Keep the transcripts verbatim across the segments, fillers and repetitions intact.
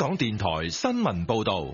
港電台新聞報道。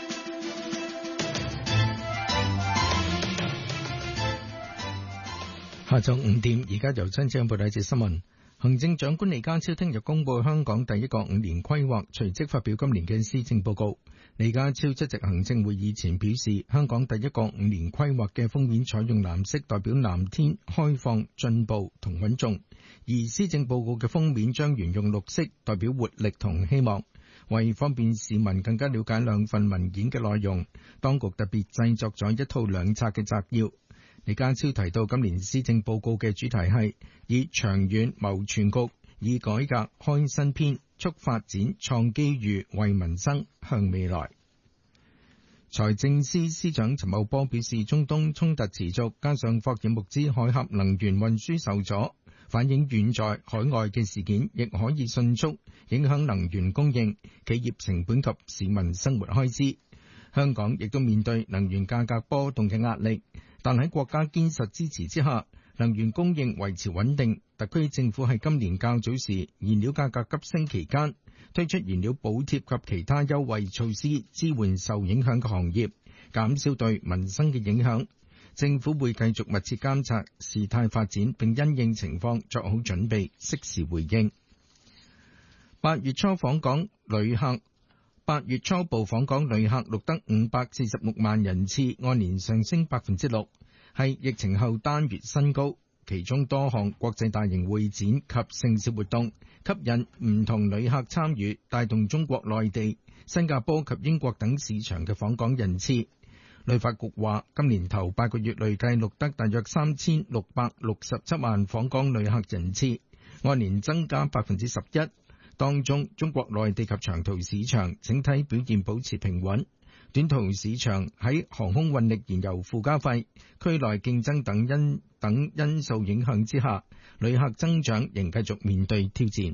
下晝五點，而家由張正報道一節新聞。行政長官李家超聽日公布香港第一個五年規劃，隨即發表今年嘅施政報告。李家超出席行政會議前表示，香港第一個五年規劃嘅封面採用藍色，代表藍天、開放、進步同穩重；而施政報告嘅封面將沿用綠色，代表活力同希望。為方便市民更加了解兩份文件嘅內容，當局特別製作咗一套兩冊嘅摘要。李家超提到，今年施政報告嘅主題係以長遠謀全局，以改革開新篇，促發展創機遇，為民生向未來。財政司司長陳茂波表示，中東衝突持續，加上霍爾木茲海峽能源運輸受阻，反映遠在海外嘅事件亦可以迅速影響能源供應、企業成本及市民生活開支。香港亦都面對能源價格波動嘅壓力，但喺國家堅實支持之下，能源供應維持穩定。特區政府喺今年較早時燃料價格急升期間，推出燃料補貼及其他優惠措施，支援受影響嘅行業，減少對民生嘅影響。政府會繼續密切監察事態發展，並因應情況作好準備，適時回應。八月初訪港旅客八月初步訪港旅客錄得五百四十六萬人次，按年上升百分之六，係疫情後單月新高。其中多項國際大型會展及盛事活動吸引唔同旅客參與，帶動中國內地、新加坡及英國等市場嘅訪港人次。旅發局話，今年頭八個月累計錄得大約三千六百六十七萬訪港旅客人次，按年增加百分之十一。當中，中國內地及長途市場整體表現保持平穩，短途市場喺航空運力、燃油附加費、區內競爭等因等因素影響之下，旅客增長仍繼續面對挑戰。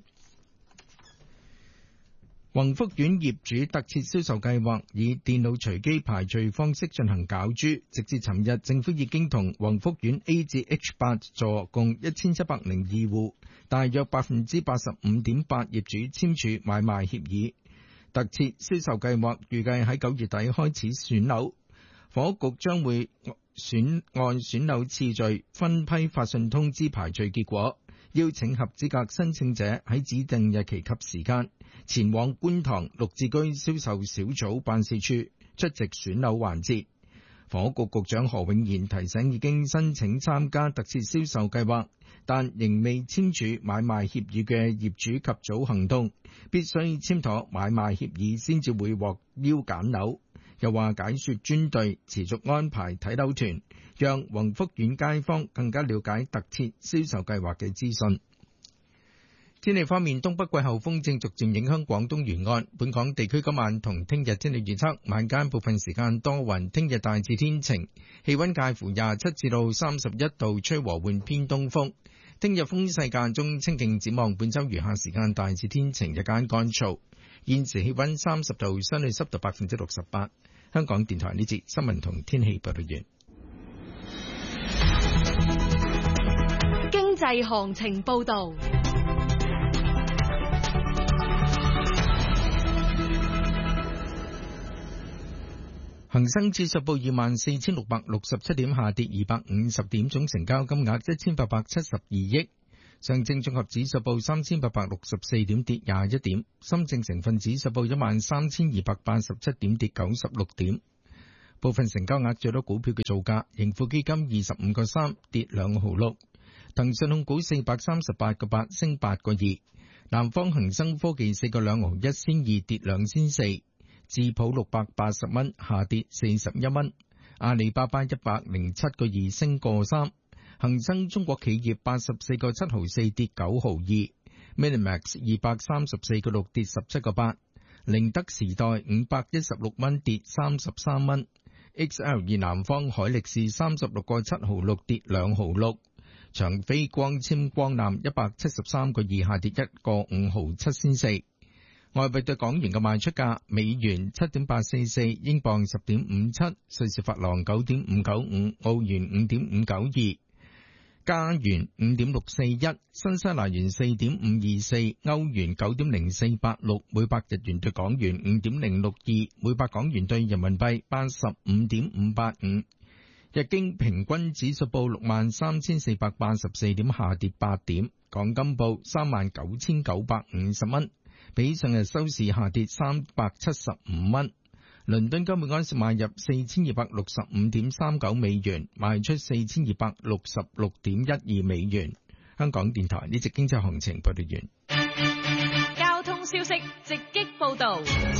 宏福苑業主特設銷售計劃以電腦隨機排序方式進行攪珠，直至尋日，政府已經同宏福苑 A 至 H 八座共一千七百零二戶，大約百分之八十五點八業主簽署買賣協議。特設銷售計劃預計喺九月底開始選樓，房屋局將會選按選樓次序分批發信通知排序結果，邀請合資格申請者喺指定日期及時間前往觀塘綠置居銷售小組辦事處出席選樓環節。房屋局局長何永賢提醒已經申請參加特設銷售計劃但仍未簽署買賣協議嘅業主及早行動，必須簽妥買賣協議先至會獲邀揀樓。又話解說專隊持續安排睇樓團，讓宏福苑街坊更加了解特設銷售計劃嘅資訊。天氣方面，東北季候風正逐漸影響廣東沿岸，本港地區今晚同聽日天氣預測，晚間部分時間多雲，聽日大致天晴，氣溫介乎廿七至到三十一度，吹和緩偏東風。聽日風勢間中清勁，展望本週餘下時間大致天晴，日間乾燥。現時氣溫三十度，相對濕度百分之六十八。香港電台呢節新聞同天氣報道完。 經濟行情報道。 恒生指數報二萬四千六百六十七點，下跌二百五十點，總成交金額一千八百七十二億。上證綜合指數報三千八百六十四點，跌廿一點。深證成分指數報一萬三千二百八十七點，跌九十六點。部分成交額最多股票嘅造價，盈富基金二十五個三，跌兩毫六。騰訊控股四百三十八個八，升八個二。南方恒生科技四個兩毫一仙二，跌兩仙四。智普六百八十蚊，下跌四十一蚊。阿里巴巴一百零七個二，升個三。恒生中國企業八十四個七毫四，跌九毫二。Minimax 二百三十四個六，跌十七個八。寧德時代五百一十六蚊，跌三十三蚊。X L 二南方海力士三十六個七毫六，跌兩毫六。長飛光纖光纜一百七十三個二，下跌一個五毫七仙四。外幣對港元嘅賣出價：美元七點八四四，英鎊十點五七，瑞士法郎九點五九五，澳元五點五九二， 加元五點六四一，新西蘭元四點五二四，歐元九點零四八六，每百日元對港元五點零六二，每百港元對人民幣八十五點五八五。日經平均指數報六萬三千四百八十四點，下跌八點。港金報三萬九千九百五十蚊，比上日收市下跌三百七十五蚊。倫敦金每盎司買入四千二百六十五點三九美元，賣出四千二百六十六點一二美元。香港電台呢節經濟行情報道完。 交通消息直擊報道。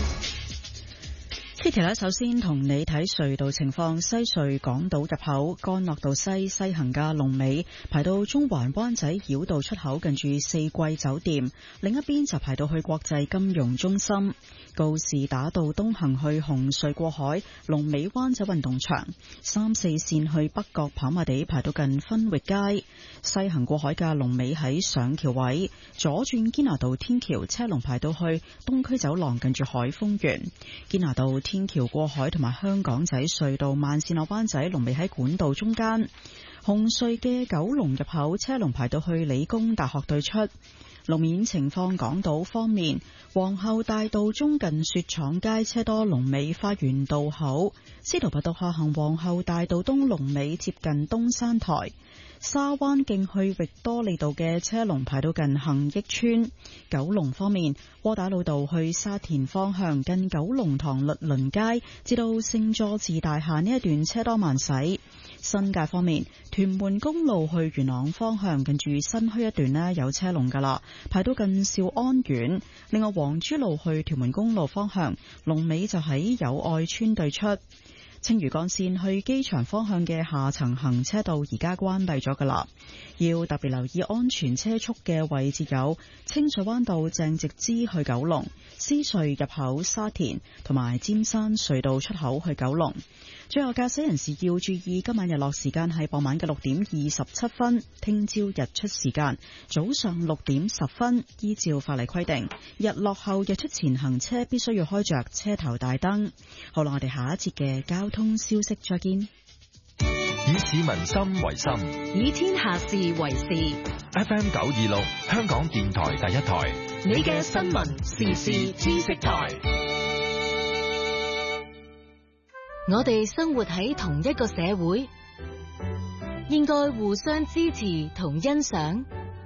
Kitty 咧，首先同你睇隧道情況。西隧港島入口干諾道西西行嘅龍尾排到中環灣仔繞道出口，近住四季酒店；另一邊就排到去國際金融中心。告士打道東行去紅隧過海，龍尾灣仔運動場；三四線去北角跑馬地排到近分域街。西行過海嘅龍尾喺上橋位，左轉堅拿道天橋車龍排到去東區走廊，近住海豐園。堅拿道天橋過海同埋香港仔隧道慢線落灣仔龍尾喺管道中間。紅隧嘅九龍入口車龍排到去理工大學對出。路面情況，港島方面，皇后大道中近雪廠街車多，龍尾花園道口；司徒拔道下行皇后大道東龍尾接近東山台。沙灣徑去域多利道嘅車龍排到近恒益村。九龍方面，窩打老道去沙田方向近九龍塘律倫街至到聖佐治大廈呢一段車多慢駛。新界方面，屯門公路去元朗方向近住新墟一段呢有車龍噶啦，排到近兆安苑。另外，黃珠路去屯門公路方向龍尾就喺友愛村對出。青嶼幹線去機場方向嘅下層行車道而家關閉咗噶啦，要特別留意安全車速嘅位置有清水灣道鄭直支去九龍、獅隧入口沙田同埋尖山隧道出口去九龍。最後，駕駛人士要注意，今晚日落時間係傍晚嘅六點二十七分，聽朝日出時間早上六點十分。依照法例規定，日落後日出前行車必須要開着車頭大燈。好啦，我哋下一節嘅交通消息再見。 以市民心為心， 以天下事為事。 F M 九二六，香港電台第一台， 你嘅新聞時事知識台。我哋生活喺同一個社會，應該互相支持同欣賞，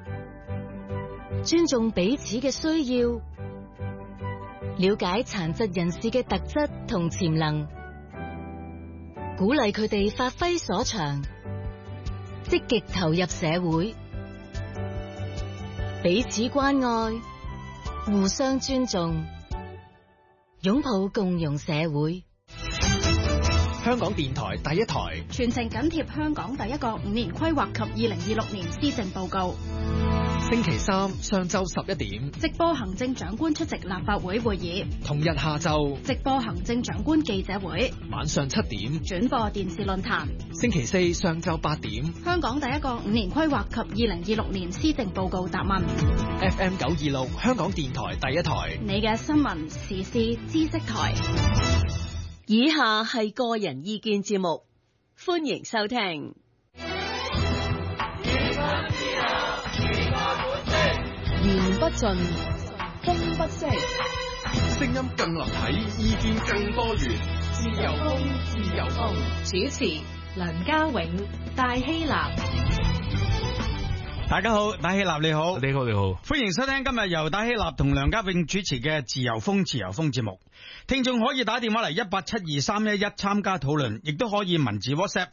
尊重彼此嘅需要，了解殘疾人士嘅特質同潛能，鼓勵佢哋發揮所長，積極投入社會，彼此關愛，互相尊重，擁抱共融社會。 香港電台第一台， 全程緊貼香港第一個五年規劃及二零二六年施政報告。 星期三上晝十一點， 直播行政長官出席立法會會議； 同日下晝， 直播行政長官記者會； 晚上七點， 轉播電視論壇。 星期四上晝八點， 香港第一個五年規劃及二零二六年施政報告答問。 F M 九二六，香港電台第一台， 你嘅新聞時事知識台。 以下係個人意見節目，歡迎收聽。言不盡，風不息， 聲音更立體，意見更多元。 自由風，自由風。主持梁家永、戴希立。 大家好，戴希立你好， 你好你好， 歡迎收聽今日由戴希立同梁家永主持嘅自由風自由風節目。聽眾可以打電話嚟一八七二三一一參加討論，亦都可以文字 WhatsApp